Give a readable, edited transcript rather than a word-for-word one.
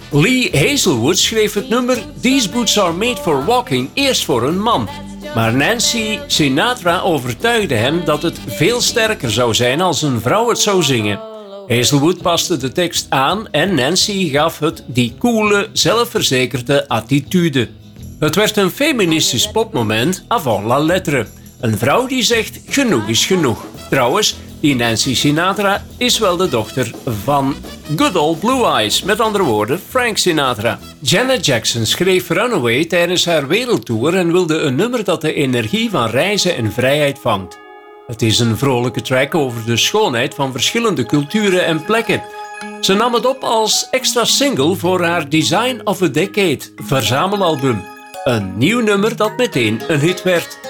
Lee Hazelwood schreef het nummer These Boots Are Made For Walking eerst voor een man. Maar Nancy Sinatra overtuigde hem dat het veel sterker zou zijn als een vrouw het zou zingen. Hazelwood paste de tekst aan en Nancy gaf het die coole, zelfverzekerde attitude. Het werd een feministisch popmoment avant la lettre. Een vrouw die zegt genoeg is genoeg. Trouwens, die Nancy Sinatra is wel de dochter van Good Old Blue Eyes, met andere woorden Frank Sinatra. Janet Jackson schreef Runaway tijdens haar wereldtour en wilde een nummer dat de energie van reizen en vrijheid vangt. Het is een vrolijke track over de schoonheid van verschillende culturen en plekken. Ze nam het op als extra single voor haar Design of a Decade verzamelalbum. Een nieuw nummer dat meteen een hit werd.